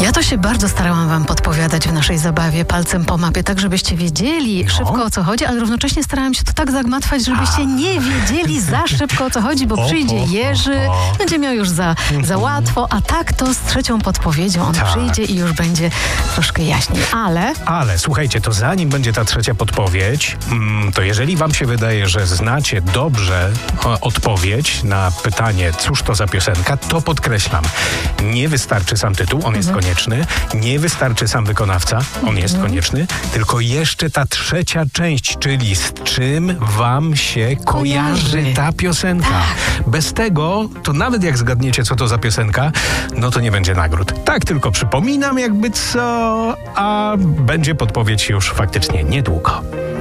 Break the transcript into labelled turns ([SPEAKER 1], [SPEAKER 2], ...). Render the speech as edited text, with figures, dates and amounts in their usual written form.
[SPEAKER 1] Ja to się bardzo starałam wam podpowiadać w naszej zabawie palcem po mapie, tak żebyście wiedzieli szybko o co chodzi, ale równocześnie starałam się to tak zagmatwać, żebyście nie wiedzieli za szybko o co chodzi, bo przyjdzie Jerzy, będzie miał już za łatwo, a tak to z trzecią podpowiedzią on przyjdzie i już będzie troszkę jaśniej. Ale
[SPEAKER 2] słuchajcie, to zanim będzie ta trzecia podpowiedź, to jeżeli wam się wydaje, że znacie dobrze odpowiedź na pytanie, cóż to za piosenka, to podkreślam, nie wystarczy sam tytuł, on jest konieczny, nie wystarczy sam wykonawca, on jest konieczny, tylko jeszcze ta trzecia część, czyli z czym wam się kojarzy ta piosenka. Tak. Bez tego, to nawet jak zgadniecie, co to za piosenka, no to nie będzie nagród. Tak tylko przypominam jakby co, a będzie podpowiedź już faktycznie niedługo.